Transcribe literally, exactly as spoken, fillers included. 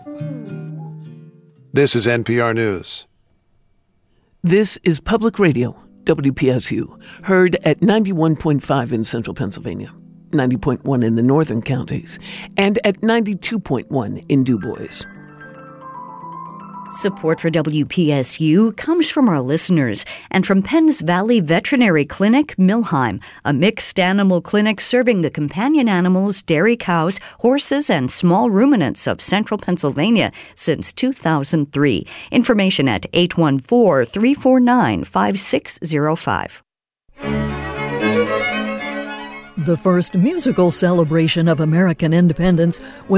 This is N P R News. This is Public Radio, W P S U, heard at ninety-one point five in central Pennsylvania, ninety point one in the northern counties, and at ninety-two point one in Du Bois. Support for W P S U comes from our listeners and from Penns Valley Veterinary Clinic, Millheim, a mixed animal clinic serving the companion animals, dairy cows, horses, and small ruminants of central Pennsylvania since two thousand three. Information at eight one four, three four nine, five six zero five. The first musical celebration of American independence was